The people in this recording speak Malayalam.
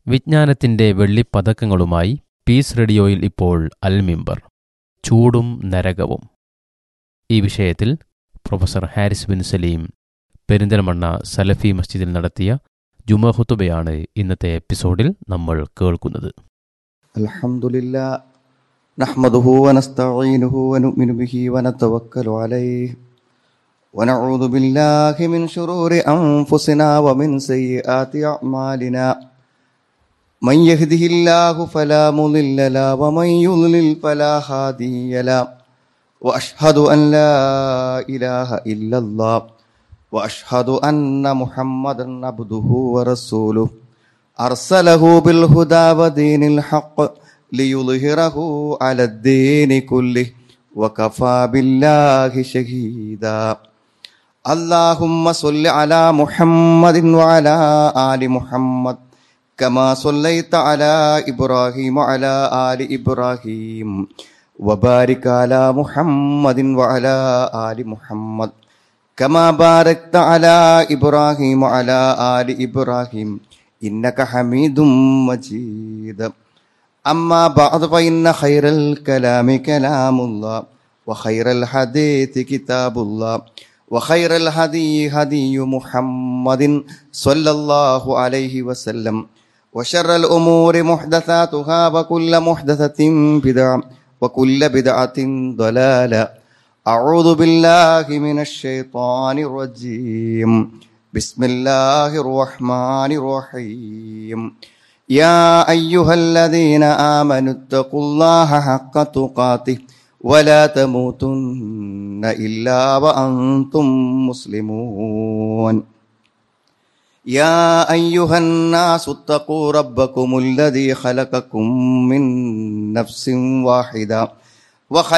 വിജ്ഞാനത്തിൻ്റെ വെള്ളിപ്പതക്കങ്ങളുമായി പീസ് റേഡിയോയിൽ ഇപ്പോൾ അൽമിമ്പർ, ചൂടും നരകവും. ഈ വിഷയത്തിൽ പ്രൊഫസർ ഹാരിസ് ബിൻ സലീം പെരിന്തൽമണ്ണ സലഫി മസ്ജിദിൽ നടത്തിയ ജുമുഅ ഖുതുബയാണ് ഇന്നത്തെ എപ്പിസോഡിൽ നമ്മൾ കേൾക്കുന്നത്. അൽഹംദുലില്ലാ നഹ്മദുഹു വനസ്തഈനുഹു വനുഅ്മിനു ബിഹി വനതവക്കലു അലൈഹി വനഊദു ബില്ലാഹി മിൻ ശുറൂരി അൻഫുസിനാ വമിൻ സയ്യിആതി അഅ്മാലിനാ മൻ യഹ്ദിഹില്ലാഹു ഫലാ മുളില്ല ലഹു വമൻ യുദ്ലിൽ ഫലാ ഹാദിയ ലഹു വഅഷ്ഹദു അൻ ലാ ഇലാഹ ഇല്ലല്ലാഹ് വഅഷ്ഹദു അന്ന മുഹമ്മദൻ അബ്ദുഹു വറസൂലുഹു അർസലഹു ബിൽ ഹുദാ വദീനിൽ ഹഖ് ലിയുദ്ഹിറഹു അലദ്ദീനി കുല്ലിഹി വകഫാ ബില്ലാഹി ഷഹീദാ. അല്ലാഹുമ്മ സ്വല്ലി അലാ മുഹമ്മദിൻ വഅലാ ആലി മുഹമ്മദ് കമാ സ്വല്ലൈത അലാ ഇബ്രാഹീം വഅലാ ആലി ഇബ്രാഹീം വബാരിക് അലാ മുഹമ്മദിൻ വഅലാ ആലി മുഹമ്മദ് കമാ ബാരക്ത അലാ ഇബ്രാഹീം വഅലാ ആലി ഇബ്രാഹീം ഇന്നക ഹമീദും മജീദ്. അമ്മാ ബഅദ് ഫഇന്ന ഖൈറൽ കലാമി കലാമുല്ലാഹ് വഖൈറൽ ഹദീഥി കിതാബുല്ലാഹ് വഖൈറൽ ഹദീ ഹദിയു മുഹമ്മദിൻ സ്വല്ലല്ലാഹു അലൈഹി വസല്ലം വശർറൽ ഉമൂരി മുഹ്ദസാതുഹാ വകുല്ലു മുഹ്ദസത്തിൻ ബിദ്അ വകുല്ലു ബിദ്അത്തിൻ ളലാല. അഊദു ബില്ലാഹി മിനശ് ശൈത്വാനിർ റജീം. ബിസ്മില്ലാഹിർ റഹ്മാനിർ റഹീം. യാ അയ്യുഹല്ലദീന ആമനുത്തഖുല്ലാഹ ഹഖ്ക തുഖാതിഹി വലാ തമൂതുന്ന ഇല്ലാ വഅൻതും മുസ്ലിമൂൻ. യാ അയ്യുഹന്നാസു തഖൂ റബ്ബകുമുല്ലദീ ഖലഖകും മിൻ നഫ്സിൻ വാഹിദ